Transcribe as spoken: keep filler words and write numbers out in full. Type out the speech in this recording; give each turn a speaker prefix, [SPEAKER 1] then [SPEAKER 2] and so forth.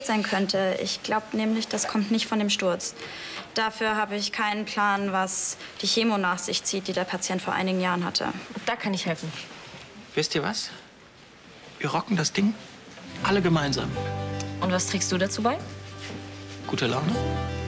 [SPEAKER 1] sein könnte. Ich glaube nämlich, das kommt nicht von dem Sturz. Dafür habe ich keinen Plan, was die Chemo nach sich zieht, die der Patient vor einigen Jahren hatte.
[SPEAKER 2] Da kann ich helfen.
[SPEAKER 3] Wisst ihr was? Wir rocken das Ding alle gemeinsam.
[SPEAKER 2] Und was trägst du dazu bei?
[SPEAKER 3] Gute Laune?